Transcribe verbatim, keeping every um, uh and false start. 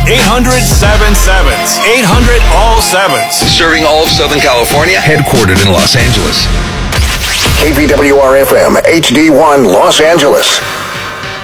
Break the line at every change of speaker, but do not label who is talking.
eight hundred seven sevens. eight hundred all sevens.
Serving all of Southern California, headquartered in Los Angeles.
K P W R F M, H D one, Los Angeles.